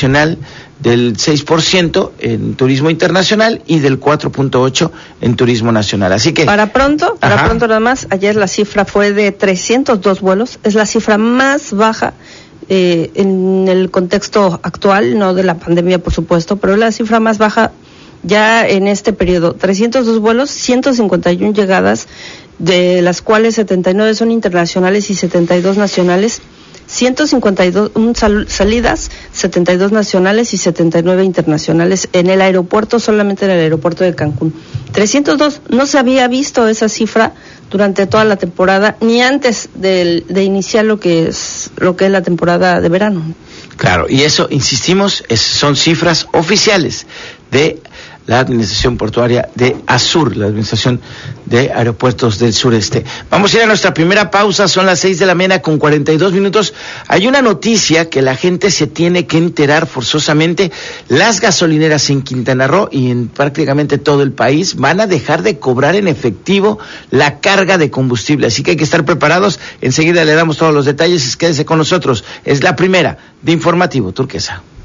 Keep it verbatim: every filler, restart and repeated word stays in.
nacional del seis por ciento en turismo internacional y del cuatro punto ocho por ciento en turismo nacional. Así que para pronto, para ajá. pronto nada más, ayer la cifra fue de trescientos dos vuelos, es la cifra más baja eh, en el contexto actual, no de la pandemia por supuesto, pero es la cifra más baja ya en este periodo. trescientos dos vuelos, ciento cincuenta y uno llegadas, de las cuales setenta y nueve son internacionales y setenta y dos nacionales. ciento cincuenta y dos un sal, salidas, setenta y dos nacionales y setenta y nueve internacionales en el aeropuerto, solamente en el aeropuerto de Cancún. trescientos dos, no se había visto esa cifra durante toda la temporada, ni antes de, de iniciar lo que es lo que es la temporada de verano. Claro, y eso, insistimos, es, son cifras oficiales de la Administración Portuaria de ASUR, la Administración de Aeropuertos del Sureste. Vamos a ir a nuestra primera pausa, son las seis de la mañana con cuarenta y dos minutos. Hay una noticia que la gente se tiene que enterar forzosamente. Las gasolineras en Quintana Roo y en prácticamente todo el país van a dejar de cobrar en efectivo la carga de combustible, así que hay que estar preparados. Enseguida le damos todos los detalles, quédese con nosotros. Es la primera de Informativo Turquesa.